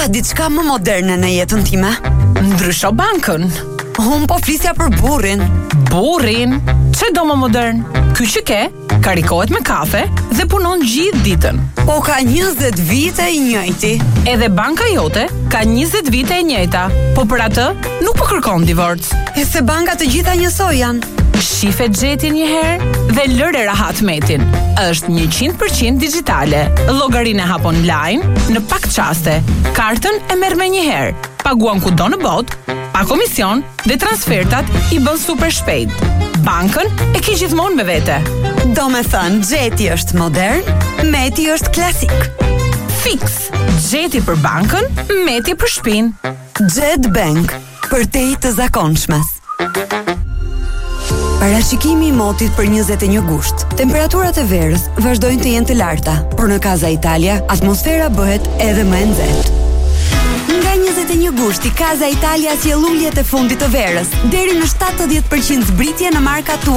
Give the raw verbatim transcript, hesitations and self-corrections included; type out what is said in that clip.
dua diçka më moderne në jetën time. Ndrysho bankën. Unë po flisja për burrin. Burrin? Çe do më modern? Ky që ke, karikohet me kafe dhe punon gjithë ditën. Po ka njëzet vite i njëjti. Edhe banka jote ka njëzet vite e njëjta, po për atë nuk po kërkon divorc. E se banka të gjitha njësoj janë. Shife Xhetin një herë dhe lëre rahat metin. Është njëqind përqind digjitale. Llogarinë e hap online në pak çaste. Kartën e merr me një herë. Paguan kudo në botë, pa komision dhe transfertat i bën super shpejt. Bankën e ke gjithmonë me vete. Do me thënë, Xheti është modern, Meti është klasik. Fix. Xheti për bankën, Meti për shtëpinë. Xhet Bank, për te i të zakonshmes. Parashikimi i motit për njëzet e një gusht. Temperaturat e verës vazhdojnë të jenë të larta, por në Casa Italia atmosfera bëhet edhe më e nxehtë. Nga njëzet e një gushti, Casa Italia sjell uljet e fundit të verës, deri në shtatëdhjetë përqind zbritje në markat